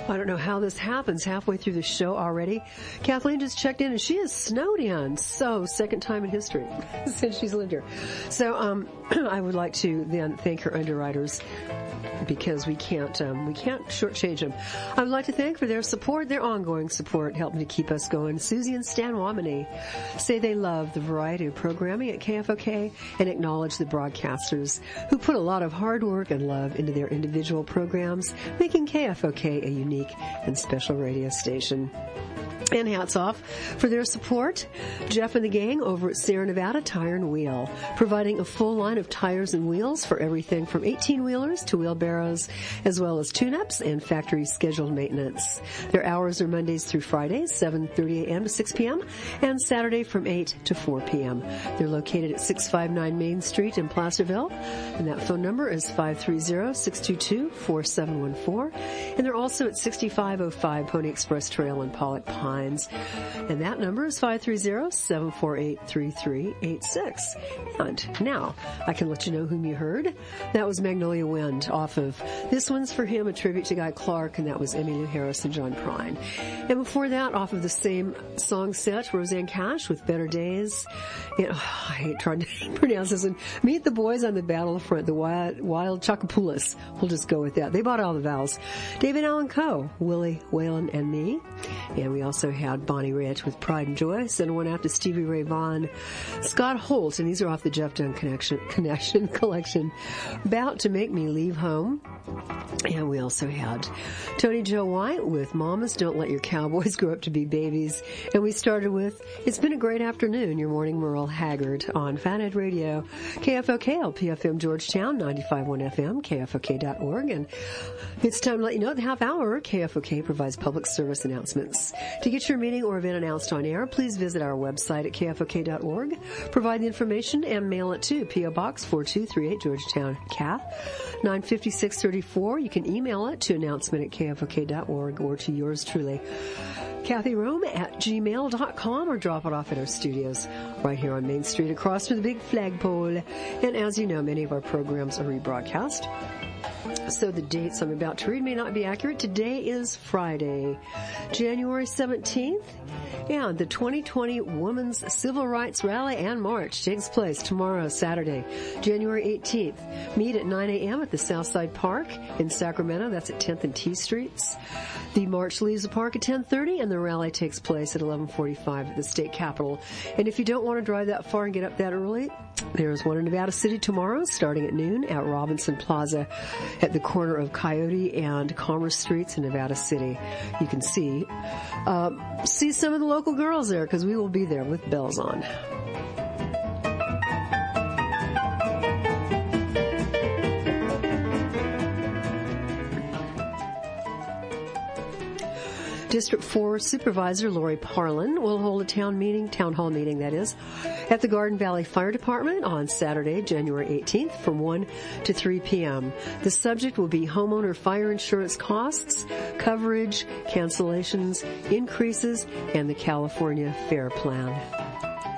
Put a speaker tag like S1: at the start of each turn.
S1: I don't know how this happens halfway through the show already. Kathleen just checked in and she is snowed in. So, second time in history since she's lived here. So, I would like to then thank her underwriters because we can't shortchange them. I would like to thank for their support, their ongoing support, helping to keep us going. Susie and Stan Womany say they love the variety of programming at KFOK and acknowledge the broadcasters who put a lot of hard work and love into their individual programs, making KFOK a unique and special radio station. And hats off for their support. Jeff and the gang over at Sierra Nevada Tire and Wheel, providing a full line of tires and wheels for everything from 18-wheelers to wheelbarrows, as well as tune-ups and factory scheduled maintenance. Their hours are Mondays through Fridays, 7:30 a.m. to 6 p.m., and Saturday from 8 to 4 p.m. They're located at 659 Main Street in Placerville, and that phone number is 530-622-4714. And they're also at 6505 Pony Express Trail in Pollock Pines. And that number is 530-748-3386. And now I can let you know whom you heard. That was Magnolia Wind off of This One's for Him, a tribute to Guy Clark, and that was Emmylou Harris and John Prine. And before that, off of the same song set, Roseanne Cash with Better Days. And, I hate trying to pronounce this one. Meet the Boys on the Battlefront, the Wild Chocopoulos. We'll just go with that. They bought all the vowels. David Allen Coe, Willie Whalen, and me. And we also had Bonnie Rich with Pride and Joy. Send one out to Stevie Ray Vaughan, Scott Holt, and these are off the Jeff Dunn Connection collection. About to Make Me Leave Home. And we also had Tony Joe White with Mamas Don't Let Your Cowboys Grow Up to Be Babies. And we started with It's Been a Great Afternoon, your morning Merle Haggard on Fathead Radio, KFOK, LPFM Georgetown, 95.1 FM, KFOK.org. And it's time to let you know the half hour KFOK provides public service announcements. To get your meeting or event announced on air, please visit our website at KFOK.org. Provide the information and mail it to P.O. Box 4238 Georgetown, CAF 95634. You can email it to announcement@KFOK.org or to yours truly, Kathy Rome at gmail.com, or drop it off at our studios right here on Main Street across from the big flagpole. And as you know, many of our programs are rebroadcast. So the dates I'm about to read may not be accurate. Today is Friday, January 17th, and the 2020 Women's Civil Rights Rally and March takes place tomorrow, Saturday, January 18th. Meet at 9 a.m. at the Southside Park in Sacramento. That's at 10th and T Streets. The march leaves the park at 10:30, and the rally takes place at 11:45 at the state capitol. And if you don't want to drive that far and get up that early, there's one in Nevada City tomorrow, starting at noon at Robinson Plaza at the corner of Coyote and Commerce Streets in Nevada City. You can see some of the local girls there, because we will be there with bells on. District 4 Supervisor Lori Parlin will hold a town hall meeting, that is, at the Garden Valley Fire Department on Saturday, January 18th from 1 to 3 p.m. The subject will be homeowner fire insurance costs, coverage, cancellations, increases, and the California FAIR Plan.